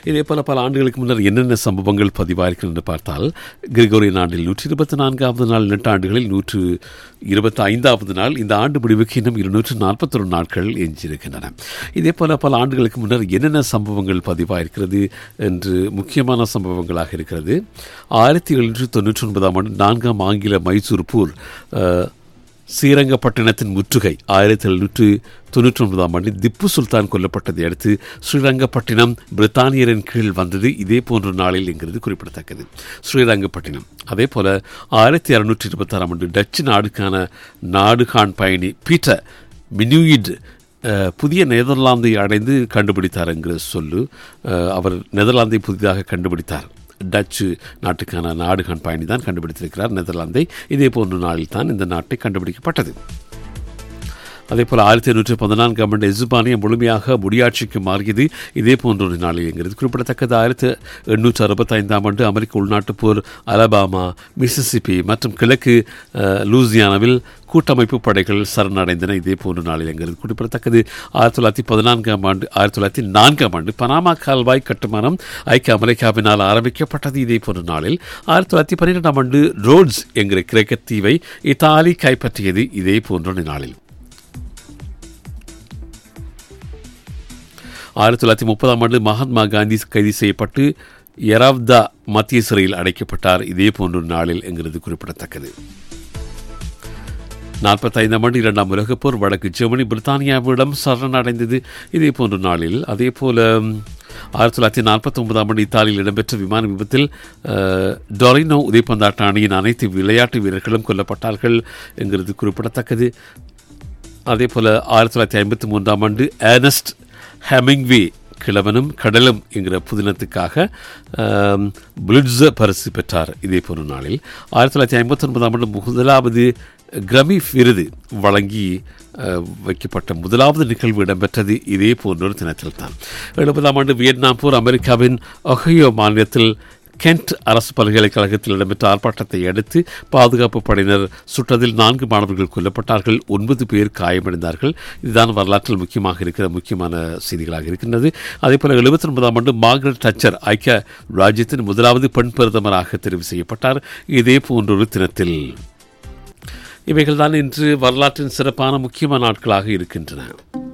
இதே போல பல ஆண்டுகளுக்கு முன்னர் என்னென்ன சம்பவங்கள் பதிவாயிருக்கிறது என்று பார்த்தால், கிரிகோரியன் ஆண்டில் 124வது நாள், நெட்டாண்டுகளில் 125வது நாள். இந்த ஆண்டு முடிவுக்கு இன்னும் 241 நாட்கள் எஞ்சியிருக்கின்றன. இதே போல பல ஆண்டுகளுக்கு முன்னர் என்னென்ன சம்பவங்கள் பதிவாயிருக்கிறது என்று முக்கியமான சம்பவங்களாக இருக்கிறது. 1799ஆம் ஆண்டு 4ஆம் ஆங்கில மைசூர் போர், ஸ்ரீரங்கப்பட்டினத்தின் முற்றுகை. 1799ஆம் ஆண்டில் திப்பு சுல்தான் கொல்லப்பட்டதை அடுத்து ஸ்ரீரங்கப்பட்டினம் பிரித்தானியரின் கீழ் வந்தது இதே போன்ற நாளில் என்கிறது குறிப்பிடத்தக்கது. ஸ்ரீரங்கப்பட்டினம். அதே போல 1626ஆம் ஆண்டு டச்சு நாடுகாண் பயணி பீட்டர் மினுயிட் புதிய நெதர்லாந்தை அடைந்து கண்டுபிடித்தார் என்கிற சொல்லு. அவர் நெதர்லாந்தை புதிதாக கண்டுபிடித்தார். டச்சு நாட்டுக்கான நாடுகாண் பயணி தான் கண்டுபிடித்திருக்கிறார் நெதர்லாந்தை. இதே போன்ற நாளில் தான் இந்த நாட்டை கண்டுபிடிக்கப்பட்டது. அதே போல் 1814ஆம் ஆண்டு எசுபானியா முழுமையாக முடியாட்சிக்கு மாறியது இதே போன்ற ஒரு நாளில் என்கிறது குறிப்பிடத்தக்கது. 1865ஆம் ஆண்டு அமெரிக்க உள்நாட்டு போர் அலபாமா, மிசிசிப்பி மற்றும் கிழக்கு லூசியானாவில் கூட்டமைப்பு படைகள் சரணடைந்தன இதே போன்ற நாளில் என்கிறது குறிப்பிடத்தக்கது. 1904ஆம் ஆண்டு பனாமா கால்வாய் கட்டுமானம் ஐக்கிய அமெரிக்காவினால் ஆரம்பிக்கப்பட்டது இதே போன்ற நாளில். 1912ஆம் ஆண்டு ரோட்ஸ் என்கிற கிரேக்க தீவை இத்தாலி கைப்பற்றியது இதே போன்ற நாளில். 1930ஆம் ஆண்டு மகாத்மா காந்தி கைது செய்யப்பட்டு யராவ்தா மத்திய சிறையில் அடைக்கப்பட்டார் இதே போன்ற நாளில் என்கிறது குறிப்பிடத்தக்கது. 45ஆம் ஆண்டு 2ஆம் உலகப் போர், வடக்கு ஜெர்மனி பிரித்தானியாவிடம் சரணடைந்தது இதே போன்ற நாளில். அதே போல 1949ஆம் ஆண்டு இத்தாலியில் இடம்பெற்ற விமான விபத்தில் டொரினோ உதைப்பந்தாட்ட அணியின் அனைத்து விளையாட்டு வீரர்களும் கொல்லப்பட்டார்கள் என்கிறது குறிப்பிடத்தக்கது. அதே போல 1953ஆம் ஆண்டு ஏர்னஸ்ட் ஹெமிங்வே கிழவனும் கடலும் என்கிற புதினத்துக்காக புலிட்சர் பரிசு பெற்றார் இதே போன்ற நாளில். 1959ஆம் ஆண்டு முதலாவது கிரமி விருது வழங்கி வைக்கப்பட்ட முதலாவது நிகழ்வு இடம்பெற்றது இதே போன்ற ஒரு தினத்தில் தான். 70ஆம் ஆண்டு வியட்நாம் போர், அமெரிக்காவின் ஒஹையோ மாநிலத்தில் கென்ட் அரசு பல்கலைக்கழகத்தில் இடம்பெற்ற ஆர்ப்பாட்டத்தை அடுத்து பாதுகாப்பு படையினர் சுட்டதில் 4 மாணவர்கள் கொல்லப்பட்டார்கள், 9 பேர் காயமடைந்தார்கள். இதுதான் வரலாற்றில் முக்கியமாக இருக்கிற முக்கியமான செய்திகளாக இருக்கின்றது. அதேபோல 79ஆம் ஆண்டு மார்கரெட் தட்சர் ஐக்கிய ராஜ்யத்தின் முதலாவது பெண் பிரதமராக தெரிவு செய்யப்பட்டார் இதே போன்றொரு தினத்தில். இவைகள்தான் இன்று வரலாற்றின் சிறப்பான முக்கியமான நாட்களாக இருக்கின்றன.